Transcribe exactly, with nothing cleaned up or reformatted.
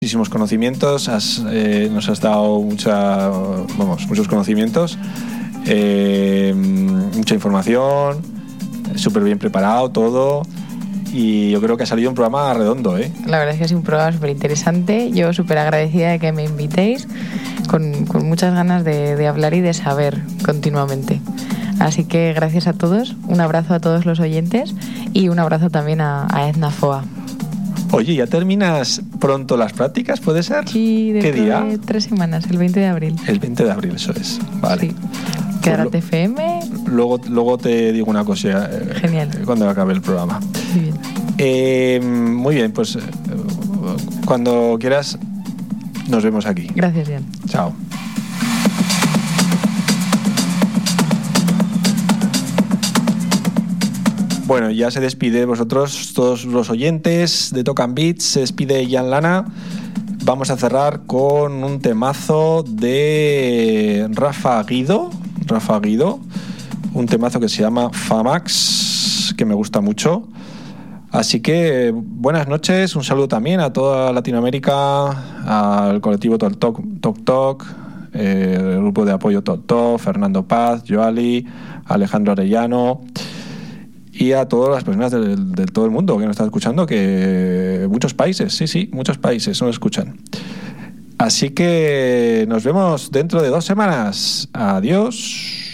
muchísimos conocimientos, has, eh, nos has dado mucha, vamos, muchos conocimientos, eh, mucha información, súper bien preparado todo, y yo creo que ha salido un programa redondo, ¿eh? La verdad es que ha sido un programa súper interesante. Yo súper agradecida de que me invitéis, con, con muchas ganas de, de hablar y de saber continuamente. Así que gracias a todos, un abrazo a todos los oyentes y un abrazo también a, a Edna Foa. Oye, ¿ya terminas pronto las prácticas? ¿Puede ser? Sí, ¿Qué día? De tres semanas, el veinte de abril. El veinte de abril, eso es. Vale. Sí. Quédate F M. Luego, luego te digo una cosa. Eh, Genial. Cuando acabe el programa. Muy bien. Eh, muy bien, pues eh, cuando quieras nos vemos aquí. Gracias, Jan. Chao. Bueno, ya se despide de vosotros, todos los oyentes de Talk and Beats, se despide Jan Lana. Vamos a cerrar con un temazo de Rafa Guido, Rafa Guido, un temazo que se llama Famax, que me gusta mucho. Así que buenas noches, un saludo también a toda Latinoamérica, al colectivo Talk Talk, Talk, Talk eh, el grupo de apoyo Talk Talk, Fernando Paz, Joali, Alejandro Arellano, y a todas las personas de, de todo el mundo que nos están escuchando, que muchos países, sí, sí, muchos países nos escuchan. Así que nos vemos dentro de dos semanas. Adiós.